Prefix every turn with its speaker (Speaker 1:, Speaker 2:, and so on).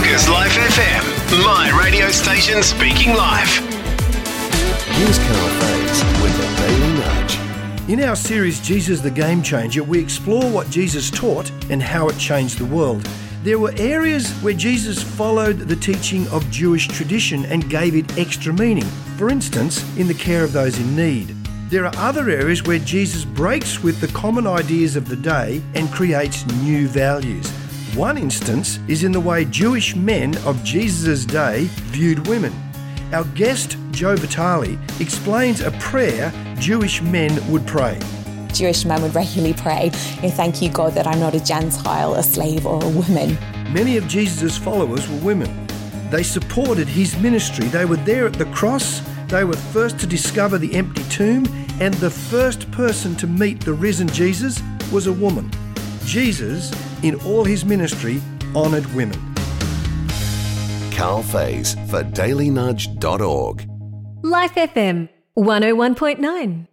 Speaker 1: Here's Life FM, my radio station speaking life.
Speaker 2: Here's Carl Faze with the Daily Nudge.
Speaker 3: In our series, Jesus the Game Changer, we explore what Jesus taught and how it changed the world. There were areas where Jesus followed the teaching of Jewish tradition and gave it extra meaning. For instance, in the care of those in need. There are other areas where Jesus breaks with the common ideas of the day and creates new values. One instance is in the way Jewish men of Jesus' day viewed women. Our guest, Joe Vitale, explains a prayer Jewish men would pray.
Speaker 4: Jewish men would regularly pray, thank you, God, that I'm not a Gentile, a slave or a woman.
Speaker 3: Many of Jesus' followers were women. They supported his ministry. They were there at the cross. They were first to discover the empty tomb, and the first person to meet the risen Jesus was a woman. Jesus, in all his ministry, honoured women.
Speaker 2: Carl Faze for dailynudge.org.
Speaker 5: Life FM 101.9.